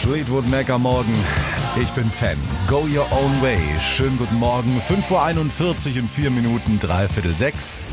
Fleetwood Mac am Morgen. Ich bin Fan. Go your own way. Schönen guten Morgen. 5:41 Uhr in 4 Minuten, 5:45.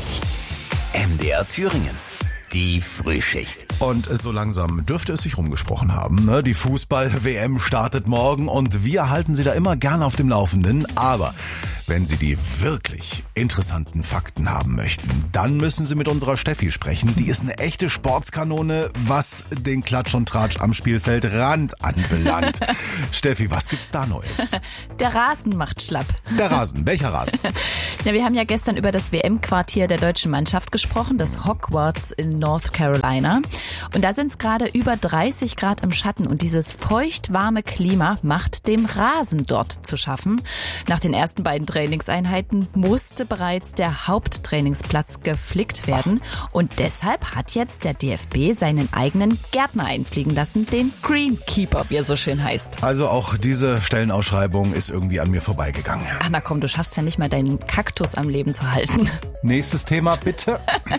MDR Thüringen. Die Frühschicht. Und so langsam dürfte es sich rumgesprochen haben. Ne? Die Fußball-WM startet morgen und wir halten Sie da immer gern auf dem Laufenden. Aber wenn Sie die wirklich interessanten Fakten haben möchten, dann müssen Sie mit unserer Steffi sprechen. Die ist eine echte Sportskanone, was den Klatsch und Tratsch am Spielfeldrand anbelangt. Steffi, was gibt's da Neues? Der Rasen macht schlapp. Der Rasen, welcher Rasen? Ja, wir haben ja gestern über das WM-Quartier der deutschen Mannschaft gesprochen, das Hogwarts in North Carolina. Und da sind es gerade über 30 Grad im Schatten und dieses feuchtwarme Klima macht dem Rasen dort zu schaffen. Nach den ersten beiden Trainingseinheiten musste bereits der Haupttrainingsplatz geflickt werden und deshalb hat jetzt der DFB seinen eigenen Gärtner einfliegen lassen, den Greenkeeper, wie er so schön heißt. Also auch diese Stellenausschreibung ist irgendwie an mir vorbeigegangen. Ach na komm, du schaffst ja nicht mal deinen Kaktus am Leben zu halten. Nächstes Thema, bitte.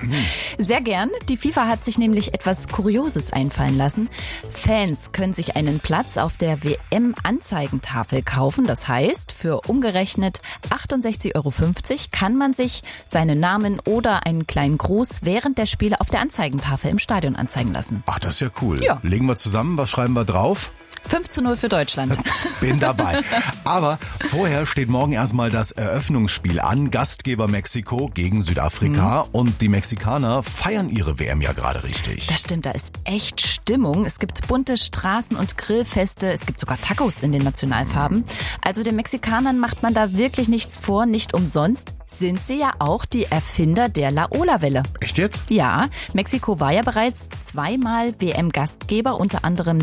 Sehr gern. Die FIFA hat sich nämlich etwas Kurioses einfallen lassen. Fans können sich einen Platz auf der WM-Anzeigentafel kaufen. Das heißt, für umgerechnet 68,50 € kann man sich seinen Namen oder einen kleinen Gruß während der Spiele auf der Anzeigentafel im Stadion anzeigen lassen. Ach, das ist ja cool. Ja. Legen wir zusammen, was schreiben wir drauf? 5:0 für Deutschland. Bin dabei. Aber vorher steht morgen erstmal das Eröffnungsspiel an. Gastgeber Mexiko gegen Südafrika. Und die Mexikaner feiern ihre WM ja gerade richtig. Das stimmt, da ist echt Stimmung. Es gibt bunte Straßen- und Grillfeste. Es gibt sogar Tacos in den Nationalfarben. Also den Mexikanern macht man da wirklich nichts vor. Nicht umsonst sind sie ja auch die Erfinder der Laola-Welle. Echt jetzt? Ja, Mexiko war ja bereits zweimal WM-Gastgeber, unter anderem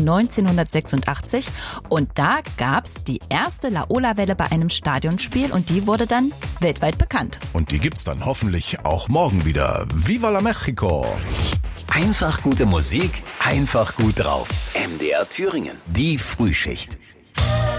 1986. Und da gab's die erste Laola-Welle bei einem Stadionspiel und die wurde dann weltweit bekannt. Und die gibt's dann hoffentlich auch morgen wieder. Viva la Mexico! Einfach gute Musik, einfach gut drauf. MDR Thüringen. Die Frühschicht.